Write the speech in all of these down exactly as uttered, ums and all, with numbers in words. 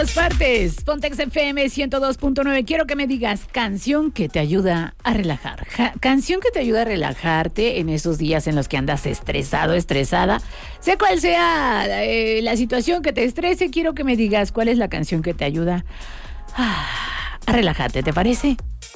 Partes, Pontex F M ciento dos punto nueve. Quiero que me digas canción que te ayuda a relajar. Ja, canción que te ayuda a relajarte en esos días en los que andas estresado, estresada. Sea cual sea eh, la situación que te estrese, quiero que me digas cuál es la canción que te ayuda a, a relajarte, ¿te parece?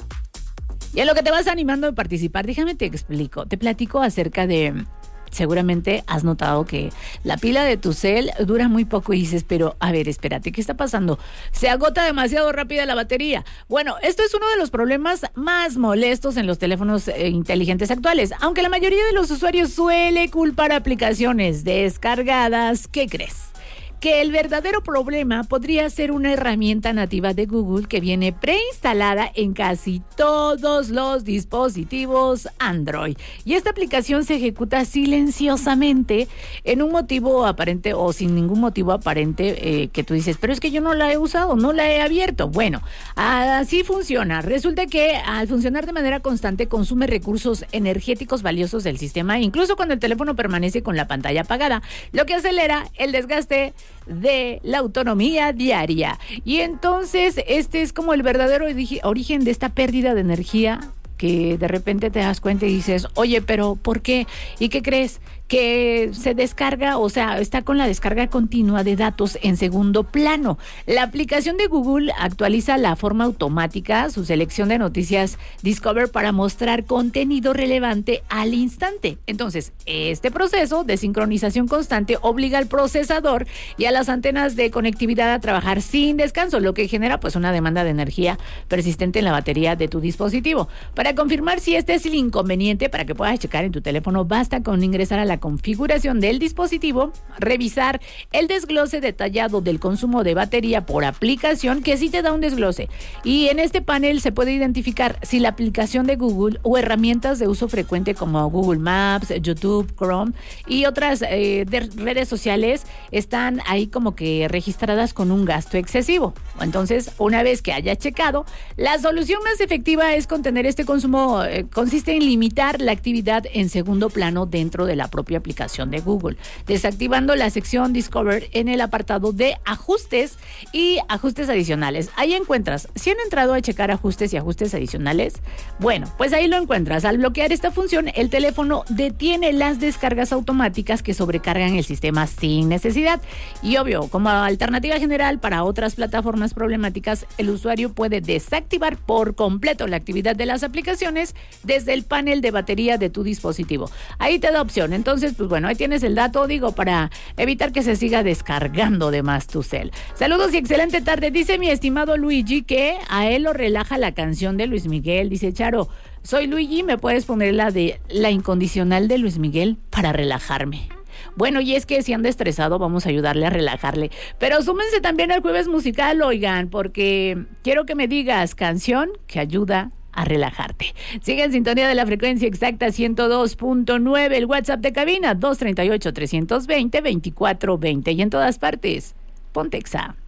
Y en lo que te vas animando a participar, déjame te explico, te platico acerca de... Seguramente has notado que la pila de tu cel dura muy poco y dices, pero a ver, espérate, ¿qué está pasando? Se agota demasiado rápida la batería. Bueno, esto es uno de los problemas más molestos en los teléfonos eh, inteligentes actuales. Aunque la mayoría de los usuarios suele culpar aplicaciones descargadas, ¿qué crees? Que el verdadero problema podría ser una herramienta nativa de Google que viene preinstalada en casi todos los dispositivos Android. Y esta aplicación se ejecuta silenciosamente en un motivo aparente o sin ningún motivo aparente eh, que tú dices, pero es que yo no la he usado, no la he abierto. Bueno, así funciona. Resulta que al funcionar de manera constante consume recursos energéticos valiosos del sistema, incluso cuando el teléfono permanece con la pantalla apagada, lo que acelera el desgaste de la autonomía diaria. Y entonces este es como el verdadero origen de esta pérdida de energía, que de repente te das cuenta y dices, oye, pero ¿por qué? ¿Y qué crees? Que se descarga, o sea, está con la descarga continua de datos en segundo plano. La aplicación de Google actualiza la forma automática su selección de noticias Discover para mostrar contenido relevante al instante. Entonces, este proceso de sincronización constante obliga al procesador y a las antenas de conectividad a trabajar sin descanso, lo que genera pues una demanda de energía persistente en la batería de tu dispositivo. Para confirmar si este es el inconveniente, para que puedas checar en tu teléfono, basta con ingresar a la configuración del dispositivo, revisar el desglose detallado del consumo de batería por aplicación, que sí te da un desglose, y en este panel se puede identificar si la aplicación de Google o herramientas de uso frecuente como Google Maps, YouTube, Chrome y otras eh, de redes sociales están ahí como que registradas con un gasto excesivo. Entonces, una vez que hayas checado, la solución más efectiva es contener este consumo, eh, consiste en limitar la actividad en segundo plano dentro de la propia aplicación de Google, desactivando la sección Discover en el apartado de ajustes y ajustes adicionales. Ahí encuentras, si han entrado a checar ajustes y ajustes adicionales, bueno, pues ahí lo encuentras. Al bloquear esta función, el teléfono detiene las descargas automáticas que sobrecargan el sistema sin necesidad. Y obvio, como alternativa general para otras plataformas problemáticas, el usuario puede desactivar por completo la actividad de las aplicaciones desde el panel de batería de tu dispositivo. Ahí te da opción. Entonces, pues bueno, ahí tienes el dato, digo, para evitar que se siga descargando de más tu cel. Saludos y excelente tarde. Dice mi estimado Luigi que a él lo relaja la canción de Luis Miguel. Dice Charo, soy Luigi, ¿me puedes poner la de La Incondicional de Luis Miguel para relajarme? Bueno, y es que si anda estresado, vamos a ayudarle a relajarle. Pero súmense también al jueves musical, oigan, porque quiero que me digas canción que ayuda a relajarte. Sigue en sintonía de la frecuencia exacta ciento dos punto nueve, el WhatsApp de cabina dos tres ocho, tres dos cero, dos cuatro dos cero y en todas partes, Pontexa.